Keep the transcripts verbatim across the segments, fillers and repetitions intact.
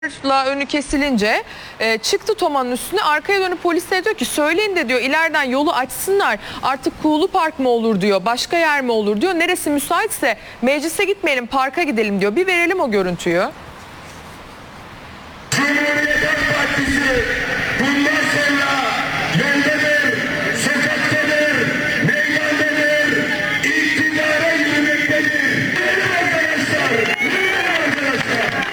önü kesilince e, çıktı Toma'nın üstüne, arkaya dönüp polislere diyor ki söyleyin de diyor ileriden yolu açsınlar, artık Kuğulu Park mı olur diyor, başka yer mi olur diyor, neresi müsaitse meclise gitmeyelim parka gidelim diyor. Bir verelim o görüntüyü. Bundan sonra yoldadır, sokaktadır, meydandadır, iktidara yürümektedir. Yürüyün arkadaşlar, yürüyün arkadaşlar.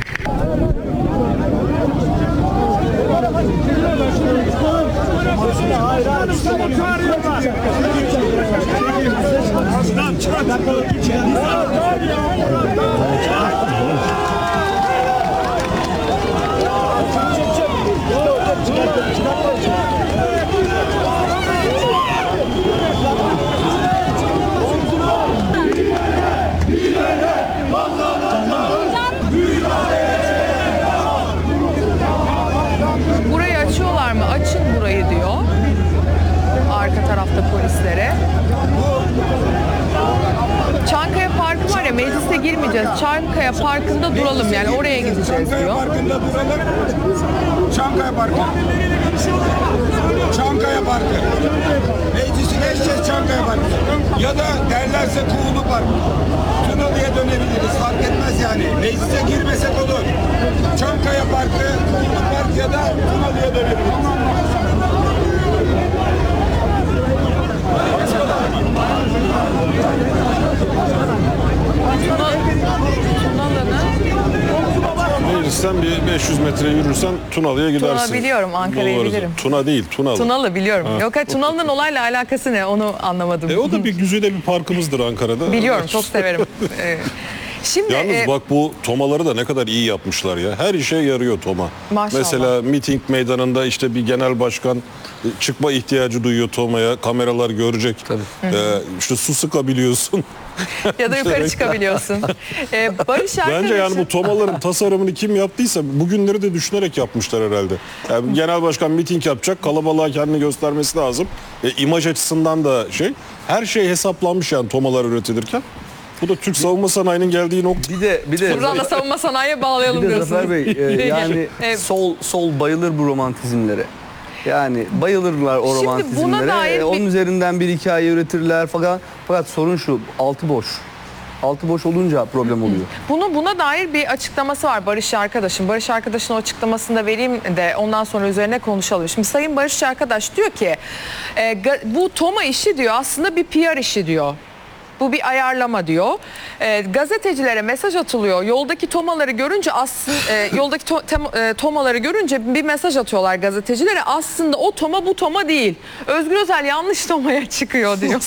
Burayı açıyorlar mı? Açın burayı diyor. Arka tarafta polislere. Çankaya Parkı var ya, meclise girmeyeceğiz. Çankaya Parkı'nda duralım, yani oraya gideceğiz Çankaya diyor. Parkı'nda duralım. Çankaya Parkı. Çankaya Parkı. Meclisi geçeceğiz Çankaya Parkı. Ya da derlerse Kuğulu Park. Tunalı'ya dönebiliriz. Fark etmez yani. Meclise girmesek olur. Çankaya Parkı, Kuğulu Park ya da Tunalı'ya dönebiliriz. Meclisten bir beş yüz metre yürürsen Tunalı'ya gidersin. Tuna biliyorum, Ankara'yı Bulvarı. bilirim. Tuna değil, Tunalı. Tunalı biliyorum. Ha. Yok hayır, Tunalı'nın olayla alakası ne, onu anlamadım. E o da bir güzide bir parkımızdır Ankara'da. Biliyorum, çok severim. Ee, Şimdi Yalnız e, bak bu tomaları da ne kadar iyi yapmışlar ya. Her işe yarıyor toma. Maşallah. Mesela miting meydanında işte bir genel başkan çıkma ihtiyacı duyuyor tomaya. Kameralar görecek. Ee, işte su sıkabiliyorsun. ya da yukarı çıkabiliyorsun. Ee, Barış arkadaşım. Bence yani bu tomaların tasarımını kim yaptıysa bugünleri de düşünerek yapmışlar herhalde. Yani genel başkan miting yapacak, kalabalığa kendini göstermesi lazım. E, imaj açısından da şey, her şey hesaplanmış yani tomalar üretilirken. Bu da Türk savunma sanayinin geldiği nokta. Bir de bir de Buradan da savunma sanayiye bağlayalım bir de diyorsunuz. Zafer Bey e, yani Evet. sol sol bayılır bu romantizmlere. Yani bayılırlar o Şimdi buna romantizmlere. dair E, Onun bir- üzerinden bir hikaye üretirler fakat fakat sorun şu, altı boş. Altı boş olunca problem oluyor. Bunu buna dair bir açıklaması var Barış arkadaşım. Barış arkadaşın o açıklamasını da vereyim de ondan sonra üzerine konuşalım. Şimdi Sayın Barış arkadaş diyor ki e, ga- bu Toma işi diyor aslında bir P R işi diyor. Bu bir ayarlama diyor. E, gazetecilere mesaj atılıyor. Yoldaki tomaları görünce aslında e, yoldaki to, tem- e, tomaları görünce bir mesaj atıyorlar gazetecilere. Aslında o toma bu toma değil. Özgür Özel yanlış tomaya çıkıyor diyor.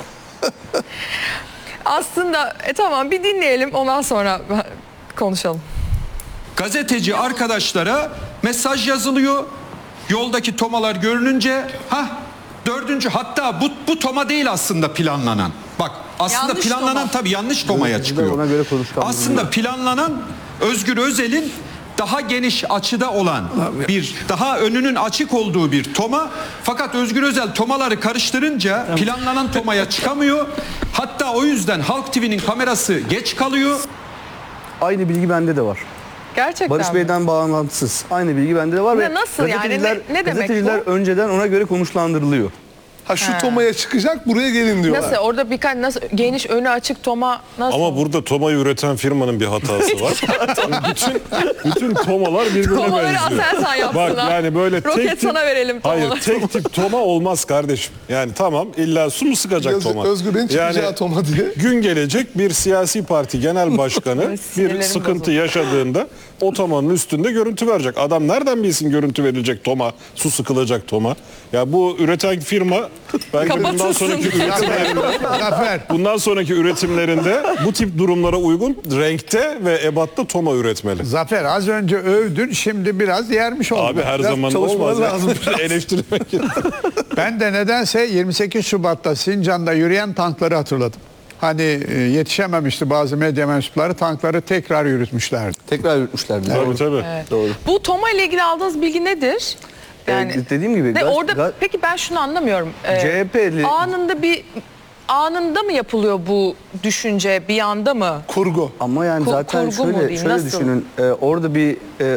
Aslında e, tamam bir dinleyelim, ondan sonra konuşalım. Gazeteci arkadaşlara mesaj yazılıyor. Yoldaki tomalar görününce ha dördüncü, hatta bu bu toma değil aslında planlanan. Bak aslında Yanlış planlanan toma. tabii yanlış tomaya Gazeteci de çıkıyor. ona göre konuşkan Aslında planlanan Özgür Özel'in daha geniş açıda olan bir, daha önünün açık olduğu bir toma. Fakat Özgür Özel tomaları karıştırınca planlanan tomaya çıkamıyor. Hatta o yüzden Halk T V'nin kamerası geç kalıyor. Aynı bilgi bende de var. Gerçekten Barış mi? Bey'den bağlantısız. Aynı bilgi bende de var Ne, ve nasıl yani? gazeteciler, Ne- ne demek gazeteciler bu? önceden ona göre konuşlandırılıyor. Ha şu tomaya çıkacak, buraya gelin diyorlar. Nasıl orada birkaç nasıl geniş önü açık toma nasıl? Ama burada tomayı üreten firmanın bir hatası var. bütün bütün tomalar birbirine Tomaları benziyor. Aselsan yapsın Bak ha. yani böyle Roket tek tip, sana verelim tomaları. hayır tek tip toma olmaz kardeşim. Yani tamam illa su mu sıkacak Öz- toma? Özgür'ün çıkacağı toma diye. Gün gelecek bir siyasi parti genel başkanı bir Sinirlerim sıkıntı bozuldu. yaşadığında o tomanın üstünde görüntü verecek. Adam nereden bilsin görüntü verilecek toma, su sıkılacak toma? Ya bu üreten firma bence bundan Kapatılsın. sonraki üretimlerinde Zafer. bundan sonraki üretimlerinde bu tip durumlara uygun renkte ve ebatta toma üretmeli. Zafer az önce övdün, şimdi biraz yermiş oldun. Abi her Biraz zaman çalışmaları olmaz. lazım. Eleştirmek. Ben de nedense yirmi sekiz Şubat'ta Sincan'da yürüyen tankları hatırladım. Hani e, yetişememişti bazı medya mensupları, tankları tekrar yürütmüşlerdi. Tekrar yürütmüşlerdi. Tabii tabii. Doğru. Bu toma ile ilgili aldığınız bilgi nedir? Yani Ee, dediğim gibi ne, gaz- orada gaz- peki ben şunu anlamıyorum. Ee, C H P'li anında bir anında mı yapılıyor bu düşünce, bir anda mı? Kurgu. Ama yani Ku- zaten kurgu mu şöyle diyeyim, şöyle nasıl? düşünün. Ee, orada bir e,